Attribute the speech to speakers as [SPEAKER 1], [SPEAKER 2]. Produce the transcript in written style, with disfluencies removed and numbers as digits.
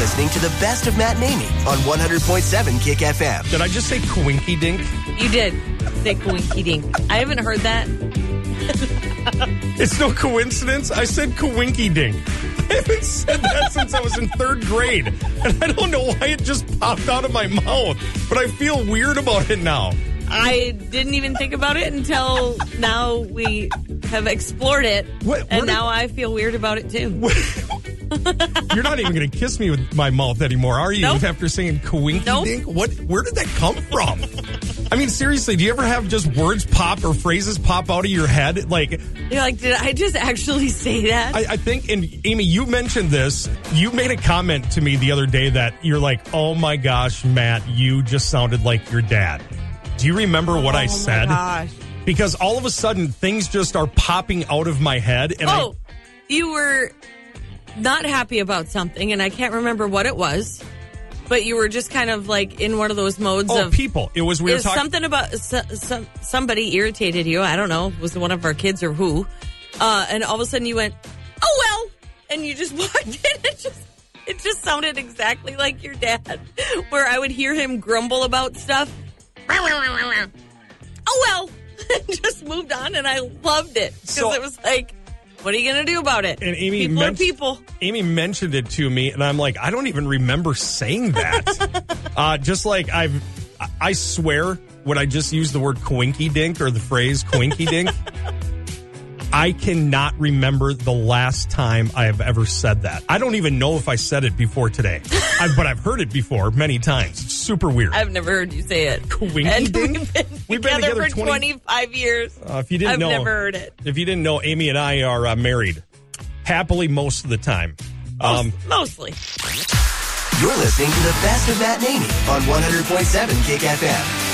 [SPEAKER 1] listening to the best of Matt and Amy on 100.7 Kick FM.
[SPEAKER 2] Did I just say Coinky Dink?
[SPEAKER 3] You did say Coinky Dink. I haven't heard that.
[SPEAKER 2] It's no coincidence. I said Coinky Dink. I haven't said that since I was in third grade. And I don't know why it just popped out of my mouth. But I feel weird about it now.
[SPEAKER 3] I didn't even think about it until now we have explored it. Now I feel weird about it too.
[SPEAKER 2] You're not even going to kiss me with my mouth anymore, are you?
[SPEAKER 3] Nope.
[SPEAKER 2] After saying Coinky
[SPEAKER 3] Nope.
[SPEAKER 2] Dink? Where did that come from? I mean, seriously, do you ever have just words pop or phrases pop out of your head? Like,
[SPEAKER 3] you're like, did I just actually say that?
[SPEAKER 2] I think, and Amy, you mentioned this. You made a comment to me the other day that you're like, oh my gosh, Matt, you just sounded like your dad. Do you remember what I said?
[SPEAKER 3] Oh my gosh.
[SPEAKER 2] Because all of a sudden, things just are popping out of my head. And
[SPEAKER 3] you were not happy about something, and I can't remember what it was. But you were just kind of like in one of those modes of
[SPEAKER 2] people. It was weird.
[SPEAKER 3] Something about somebody irritated you. I don't know. Was it one of our kids or who? And all of a sudden you went, "Oh well," and you just walked in. It just sounded exactly like your dad, where I would hear him grumble about stuff. Oh well, and just moved on, and I loved it because it was like, what are you going to do about it?
[SPEAKER 2] And Amy
[SPEAKER 3] people.
[SPEAKER 2] Amy mentioned it to me, and I'm like, I don't even remember saying that. Just like I swear, when I just use the word Coinky Dink or the phrase Coinky Dink, I cannot remember the last time I have ever said that. I don't even know if I said it before today, but I've heard it before many times. It's super weird.
[SPEAKER 3] I've never heard you say it.
[SPEAKER 2] Coinky Dink?
[SPEAKER 3] We've been together for 25 years.
[SPEAKER 2] If you didn't know,
[SPEAKER 3] I've never heard it.
[SPEAKER 2] If you didn't know, Amy and I are married happily most of the time.
[SPEAKER 3] Mostly.
[SPEAKER 1] You're listening to the best of Matt and Amy on 100.7 Kick FM.